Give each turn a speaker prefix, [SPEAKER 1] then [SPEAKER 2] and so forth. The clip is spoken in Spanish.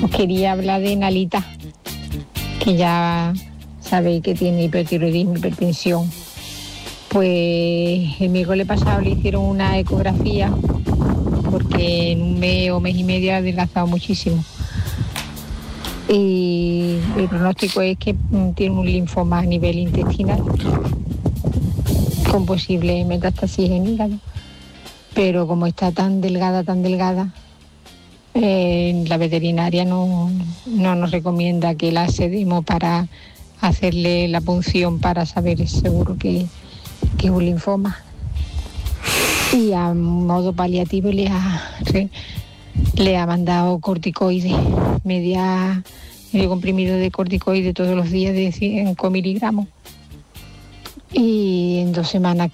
[SPEAKER 1] Os quería hablar de Nalita, que ya sabéis que tiene hipertiroidismo, hipertensión. Pues el miércoles pasado le hicieron una ecografía porque en un mes o mes y medio ha adelgazado muchísimo. Y el pronóstico es que tiene un linfoma a nivel intestinal con posible metástasis en hígado. Pero como está tan delgada, la veterinaria no nos recomienda que la sedemos para hacerle la punción para saber seguro que es un linfoma. Y a modo paliativo le ha mandado corticoides, medio comprimido de corticoides todos los días de 5 miligramos. Y en 2 semanas